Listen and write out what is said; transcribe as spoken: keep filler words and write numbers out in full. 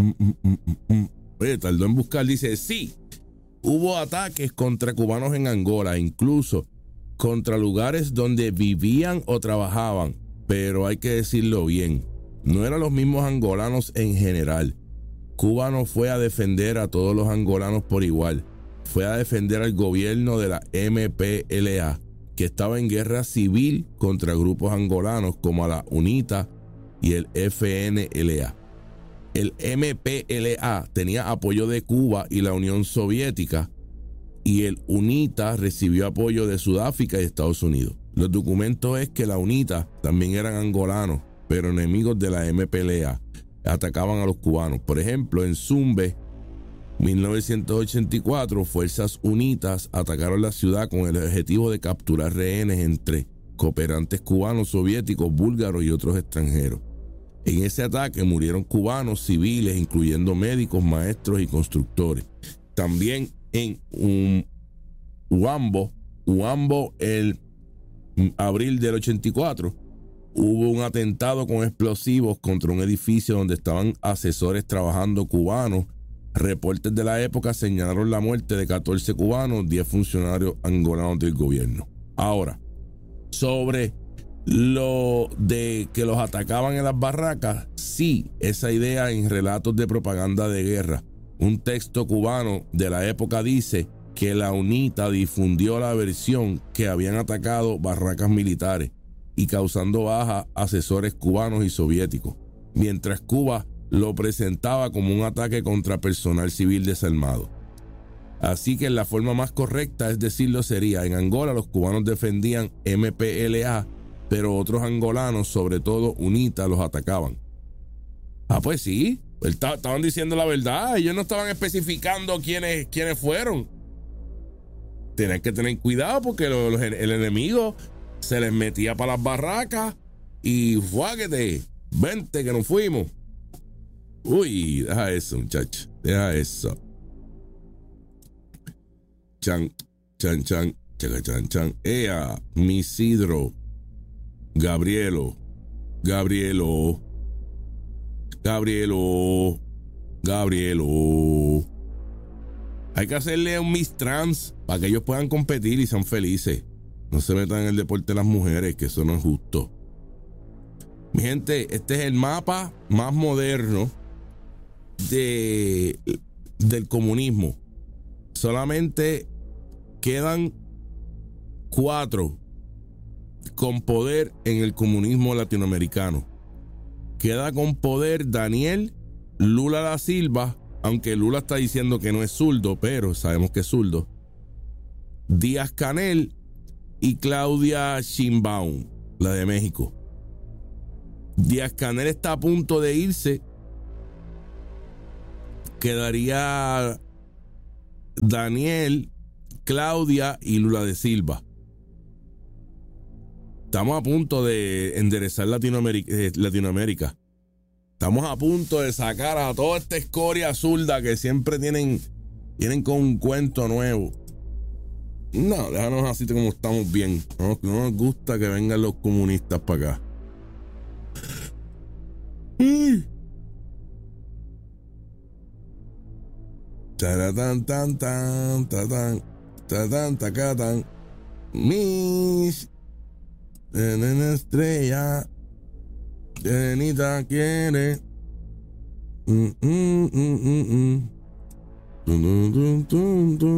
mm, mm, mm, mm. Oye, tardó en buscar. Dice, sí, hubo ataques contra cubanos en Angola, incluso contra lugares donde vivían o trabajaban. Pero hay que decirlo bien, no eran los mismos angolanos en general. Cuba no fue a defender a todos los angolanos por igual. Fue a defender al gobierno de la M P L A, que estaba en guerra civil contra grupos angolanos como la UNITA y el F N L A. El M P L A tenía apoyo de Cuba y la Unión Soviética, y el UNITA recibió apoyo de Sudáfrica y Estados Unidos. Los documentos es que la UNITA también eran angolanos, pero enemigos de la M P L A. Atacaban a los cubanos. Por ejemplo, en Zumbe, mil novecientos ochenta y cuatro, fuerzas unitas atacaron la ciudad con el objetivo de capturar rehenes entre cooperantes cubanos, soviéticos, búlgaros y otros extranjeros. En ese ataque murieron cubanos civiles, incluyendo médicos, maestros y constructores. También en um, Huambo, Huambo, el abril del ochenta y cuatro, hubo un atentado con explosivos contra un edificio donde estaban asesores trabajando cubanos. Reportes de la época señalaron la muerte de catorce cubanos, diez funcionarios angolanos del gobierno. Ahora, sobre lo de que los atacaban en las barracas, sí, esa idea en relatos de propaganda de guerra. Un texto cubano de la época dice que la UNITA difundió la versión que habían atacado barracas militares y causando bajas a asesores cubanos y soviéticos, mientras Cuba lo presentaba como un ataque contra personal civil desarmado. Así que la forma más correcta es decirlo sería, en Angola los cubanos defendían M P L A, pero otros angolanos, sobre todo UNITA, los atacaban. Ah, pues sí, estaban diciendo la verdad, ellos no estaban especificando quiénes, quiénes fueron. Tienen que tener cuidado porque los, los, el enemigo se les metía para las barracas y fuáguete, vente que nos fuimos. Uy, deja eso, muchacho, deja eso. Chan, chan, chan, chaca, chan, chan. Ea, Misidro, Gabrielo, Gabrielo, Gabrielo, Gabrielo. Hay que hacerle un Miss Trans para que ellos puedan competir y sean felices. No se metan en el deporte de las mujeres, que eso no es justo. Mi gente, este es el mapa más moderno de, del comunismo. Solamente quedan cuatro con poder en el comunismo latinoamericano. Queda con poder Daniel Lula da Silva, aunque Lula está diciendo que no es zurdo, pero sabemos que es zurdo. Díaz Canel y Claudia Sheinbaum, la de México. Díaz Canel está a punto de irse. Quedaría Daniel, Claudia y Lula da Silva. Estamos a punto de enderezar Latinoamérica, eh, Latinoamérica. Estamos a punto de sacar a toda esta escoria zurda que siempre tienen, tienen con un cuento nuevo. No, déjanos así como estamos bien. No, no nos gusta que vengan los comunistas para acá. Mm. Taratán, tan, tan, tan, tan, tan, tan. Mis en una estrella, Anita quiere. Mm, mm, mm, mm, mm. Dun, dun, dun, dun,